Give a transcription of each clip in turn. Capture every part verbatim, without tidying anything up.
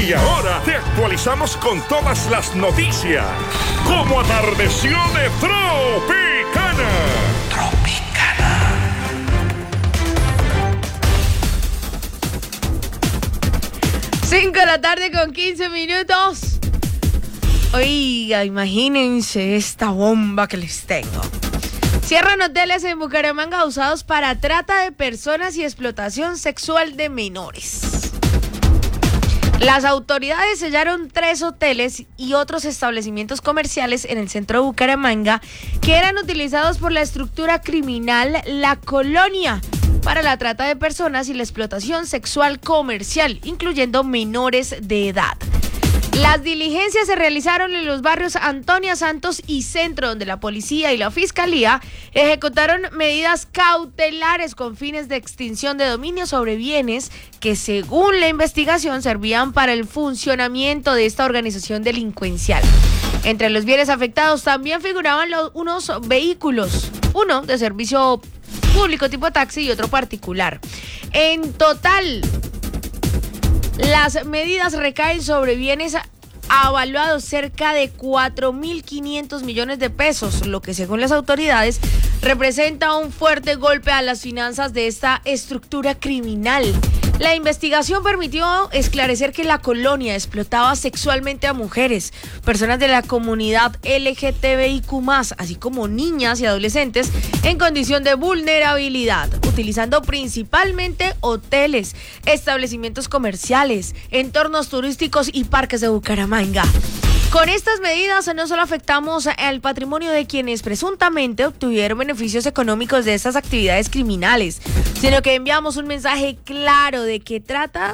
Y ahora te actualizamos con todas las noticias. Como atardeció de Tropicana. Tropicana. cinco de la tarde con quince minutos. Oiga, imagínense esta bomba que les tengo. Cierran hoteles en Bucaramanga usados para trata de personas y explotación sexual de menores. Las autoridades sellaron tres hoteles y otros establecimientos comerciales en el centro de Bucaramanga que eran utilizados por la estructura criminal La Colonia para la trata de personas y la explotación sexual comercial, incluyendo menores de edad. Las diligencias se realizaron en los barrios Antonia Santos y Centro, donde la policía y la fiscalía ejecutaron medidas cautelares con fines de extinción de dominio sobre bienes que, según la investigación, servían para el funcionamiento de esta organización delincuencial. Entre los bienes afectados también figuraban los, unos vehículos, uno de servicio público tipo taxi y otro particular. En total, las medidas recaen sobre bienes avaluados cerca de cuatro mil quinientos millones de pesos, lo que según las autoridades representa un fuerte golpe a las finanzas de esta estructura criminal. La investigación permitió esclarecer que La Colonia explotaba sexualmente a mujeres, personas de la comunidad L G T B I Q más, así como niñas y adolescentes en condición de vulnerabilidad, utilizando principalmente hoteles, establecimientos comerciales, entornos turísticos y parques de Bucaramanga. Con estas medidas no solo afectamos al patrimonio de quienes presuntamente obtuvieron beneficios económicos de estas actividades criminales, sino que enviamos un mensaje claro de que trata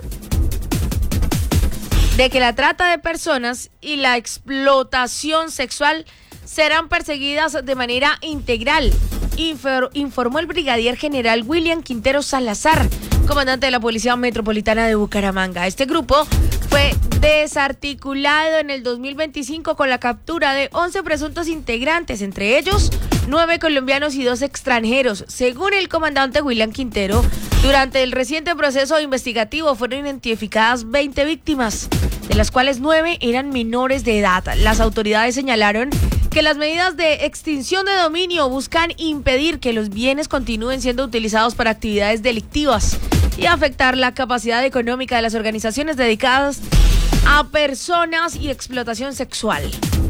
de que la trata de personas y la explotación sexual serán perseguidas de manera integral, informó el brigadier general William Quintero Salazar, comandante de la Policía Metropolitana de Bucaramanga. Este grupo fue desarticulado en el dos mil veinticinco con la captura de once presuntos integrantes, entre ellos nueve colombianos y dos extranjeros. Según el comandante William Quintero, durante el reciente proceso investigativo fueron identificadas veinte víctimas, de las cuales nueve eran menores de edad. Las autoridades señalaron que las medidas de extinción de dominio buscan impedir que los bienes continúen siendo utilizados para actividades delictivas y afectar la capacidad económica de las organizaciones dedicadas a personas y explotación sexual.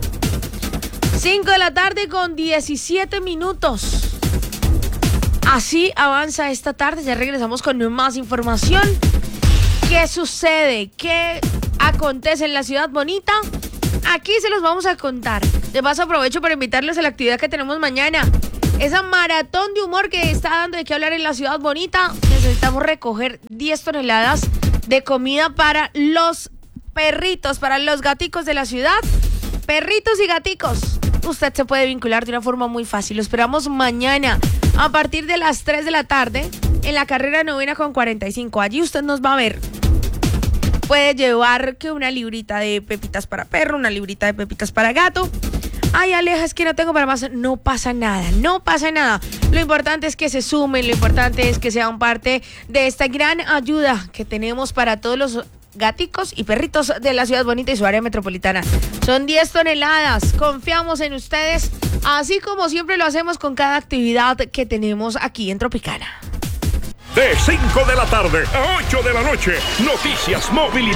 cinco de la tarde con diecisiete minutos. Así avanza esta tarde, ya regresamos con más información. ¿Qué sucede? ¿Qué acontece en la ciudad bonita? Aquí se los vamos a contar. De paso aprovecho para invitarles a la actividad que tenemos mañana. Esa maratón de humor que está dando de qué hablar en la ciudad bonita. Necesitamos recoger diez toneladas de comida para los perritos, para los gaticos de la ciudad. Perritos y gaticos. Usted se puede vincular de una forma muy fácil. Lo esperamos mañana a partir de las tres de la tarde en la carrera novena con cuarenta y cinco. Allí usted nos va a ver. Puede llevar que una librita de pepitas para perro, una librita de pepitas para gato. Ay, Aleja, es que no tengo para más. No pasa nada, no pasa nada. Lo importante es que se sumen, lo importante es que sean parte de esta gran ayuda que tenemos para todos los gaticos y perritos de la ciudad bonita y su área metropolitana. Son diez toneladas, confiamos en ustedes, así como siempre lo hacemos con cada actividad que tenemos aquí en Tropicana. De cinco de la tarde a ocho de la noche, Noticias Móvil.